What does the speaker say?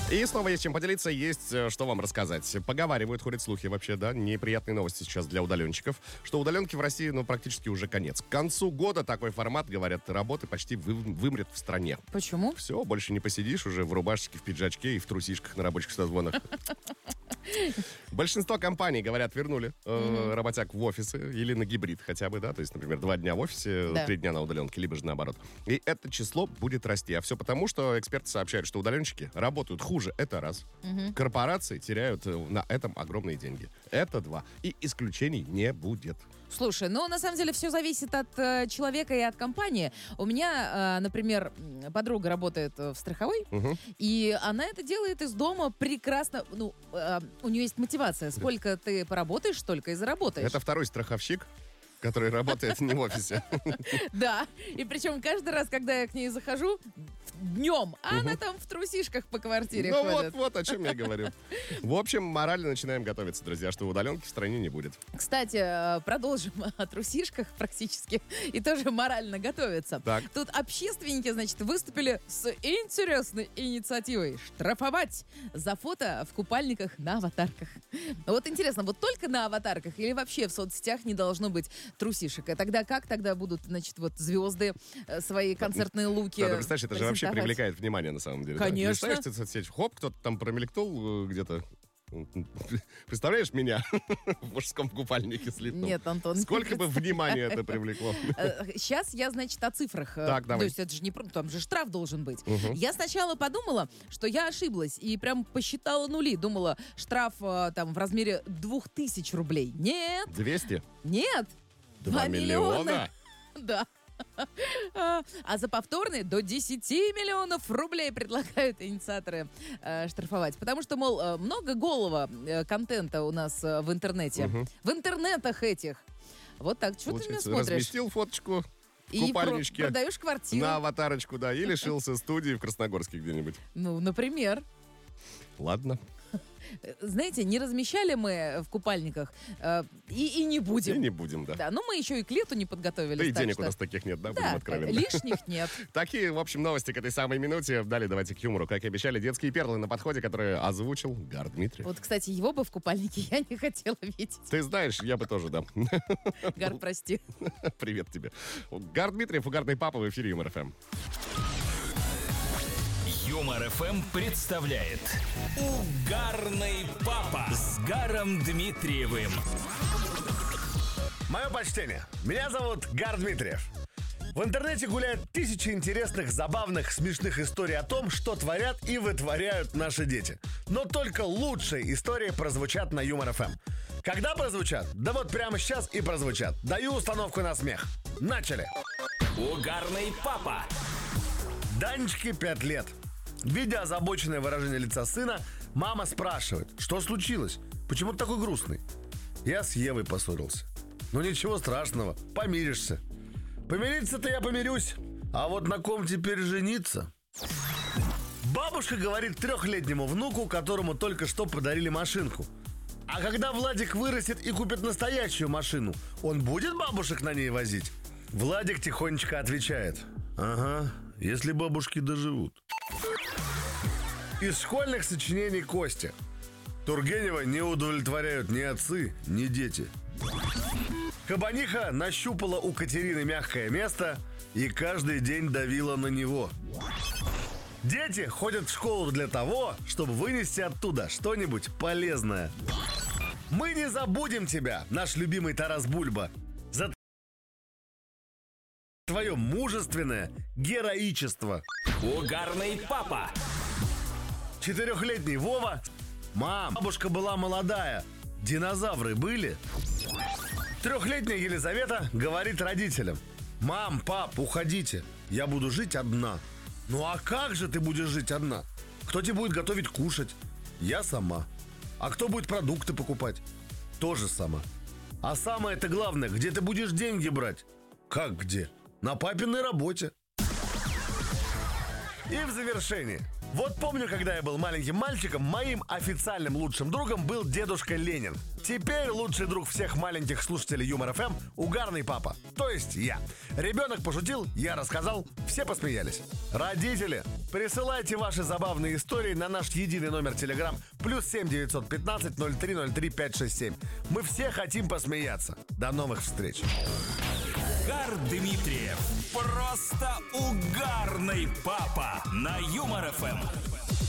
И снова есть чем поделиться, есть что вам рассказать. Поговаривают, ходят слухи вообще, да, неприятные новости сейчас для удаленщиков, что удаленки в России, практически уже конец. К концу года такой формат, говорят, работы почти вымрет в стране. Почему? Все, больше не посидишь уже в рубашечке, в пиджачке и в трусишках на рабочих созвонах. Большинство компаний, говорят, вернули работяг в офисы или на гибрид хотя бы, да, то есть, например, 2 дня в офисе, 3 дня на удаленке, либо же наоборот. И это число будет расти. А все потому, что эксперты сообщают, что удаленщики работают хуже, это раз. Корпорации теряют на этом огромные деньги. Это 2. И исключений не будет. Слушай, на самом деле все зависит от человека и от компании. У меня, например, подруга работает в страховой, и она это делает из дома прекрасно. У нее есть мотивация. Сколько ты поработаешь, столько и заработаешь. Это второй страховщик, который работает не в офисе. Да, и причем каждый раз, когда я к ней захожу, днем, она там в трусишках по квартире ходит. Вот о чем я говорю. В общем, морально начинаем готовиться, друзья, что удаленки в стране не будет. Кстати, продолжим о трусишках практически и тоже морально готовиться. Так. Тут общественники, выступили с интересной инициативой штрафовать за фото в купальниках на аватарках. Вот интересно, вот только на аватарках или вообще в соцсетях не должно быть трусишек? И тогда как тогда будут, звезды свои концертные луки представляешь, это же вообще привлекает внимание на самом деле. Конечно. Представляешь, ты соцсеть, хоп, кто-то там промелькнул где-то. Представляешь меня в мужском купальнике слитном? Нет, Антон, сколько бы внимания это привлекло? Сейчас я, о цифрах. Так, давай. То есть это же не там же штраф должен быть. Я сначала подумала, что я ошиблась и прям посчитала нули. Думала, штраф там в размере 2000 рублей. Нет. 200? Нет. 2 миллиона? Да. А за повторные до 10 миллионов рублей предлагают инициаторы штрафовать. Потому что, мол, много голого контента у нас в интернете. В интернетах этих. Вот так. Что ты меня смотришь? Разместил фоточку в и купальничке. продаешь квартиру. На аватарочку, да. И лишился студии в Красногорске где-нибудь. Например. Ладно. Знаете, не размещали мы в купальниках и не будем. И не будем, да. Да, мы еще и к лету не подготовились. Да и денег у нас таких нет, да, будем откровенны. Лишних нет. Такие, в общем, новости к этой самой минуте. Далее давайте к юмору. Как и обещали, детские перлы на подходе, которые озвучил Гар Дмитриев. Вот, кстати, его бы в купальнике я не хотела видеть. Ты знаешь, я бы тоже, да. Гар, прости. Привет тебе. Гар Дмитриев, угарный папа в эфире Юмор ФМ. Юмор ФМ представляет Угарный папа с Гаром Дмитриевым. Мое почтение. Меня зовут Гар Дмитриев. В интернете гуляют тысячи интересных, забавных, смешных историй о том, что творят и вытворяют наши дети. Но только лучшие истории прозвучат на Юмор ФМ. Когда прозвучат? Да вот прямо сейчас и прозвучат. Даю установку на смех. Начали. Угарный папа. Данечке 5 лет. Видя озабоченное выражение лица сына, мама спрашивает, что случилось? Почему ты такой грустный? Я с Евой поссорился. Ну ничего страшного, помиришься. Помириться-то я помирюсь, а вот на ком теперь жениться? Бабушка говорит 3-летнему внуку, которому только что подарили машинку. А когда Владик вырастет и купит настоящую машину, он будет бабушек на ней возить? Владик тихонечко отвечает: ага, если бабушки доживут. Из школьных сочинений Кости. Тургенева не удовлетворяют ни отцы, ни дети. Кабаниха нащупала у Катерины мягкое место и каждый день давила на него. Дети ходят в школу для того, чтобы вынести оттуда что-нибудь полезное. Мы не забудем тебя, наш любимый Тарас Бульба, за твое мужественное героичество. Угарный папа. 4-летний Вова: мам, бабушка была молодая, динозавры были? 3-летняя Елизавета говорит родителям: мам, пап, уходите, я буду жить одна. Ну а как же ты будешь жить одна? Кто тебе будет готовить кушать? Я сама. А кто будет продукты покупать? Тоже сама. А самое-то главное, где ты будешь деньги брать? Как где? На папиной работе. И в завершении. Вот помню, когда я был маленьким мальчиком, моим официальным лучшим другом был дедушка Ленин. Теперь лучший друг всех маленьких слушателей Юмор ФМ – угарный папа, то есть я. Ребенок пошутил, я рассказал, все посмеялись. Родители, присылайте ваши забавные истории на наш единый номер Telegram +7 915 0303 567. Мы все хотим посмеяться. До новых встреч. Угар Дмитриев. Просто угарный папа на Юмор ФМ.